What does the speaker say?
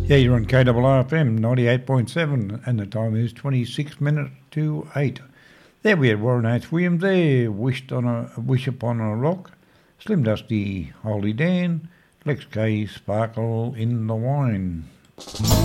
Yeah, you're on KRRFM 98.7 and the time is 26 minutes to 8. There we had Warren H. Williams there, Wish Upon a Rock, Slim Dusty, Holy Dan, Lex K, Sparkle in the Wine.